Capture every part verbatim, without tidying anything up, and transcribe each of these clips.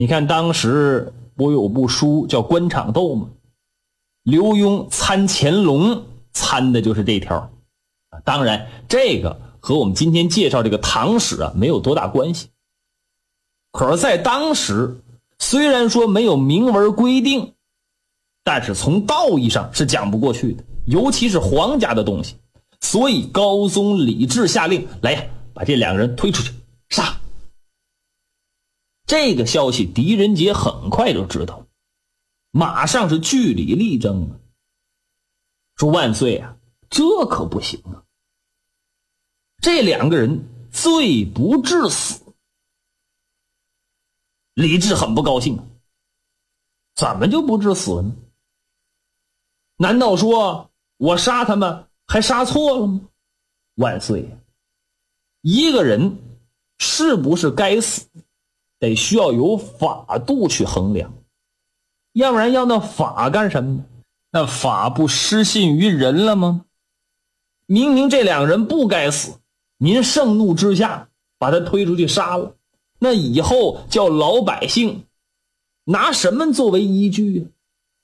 你看当时不有部书叫《官场斗》吗？刘墉参乾隆参的就是这条。当然这个和我们今天介绍这个唐史啊没有多大关系。可是在当时虽然说没有明文规定，但是从道义上是讲不过去的，尤其是皇家的东西。所以高宗李治下令，来呀，把这两个人推出去杀。这个消息狄仁杰很快就知道，马上是据理力争啊，说万岁啊，这可不行啊，这两个人罪不至死。李治很不高兴啊，怎么就不致死了呢？难道说我杀他们还杀错了吗？万岁，一个人是不是该死，得需要有法度去衡量，要不然要那法干什么呢？那法不失信于人了吗？明明这两个人不该死，您盛怒之下把他推出去杀了，那以后叫老百姓拿什么作为依据啊？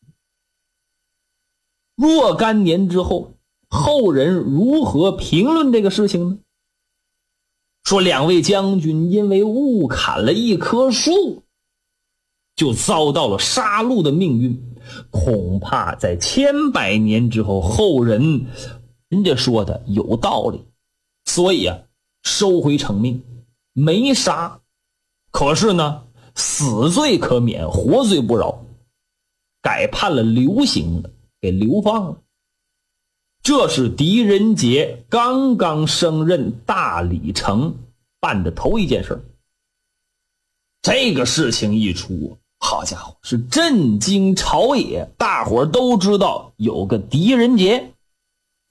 若干年之后，后人如何评论这个事情呢？说两位将军因为误砍了一棵树，就遭到了杀戮的命运。恐怕在千百年之后，后人人家说的有道理，所以啊，收回成命，没杀。可是呢，死罪可免，活罪不饶，改判了流刑的，给流放了。这是狄仁杰刚刚升任大理丞办的头一件事。这个事情一出，好家伙，是震惊朝野，大伙儿都知道有个狄仁杰。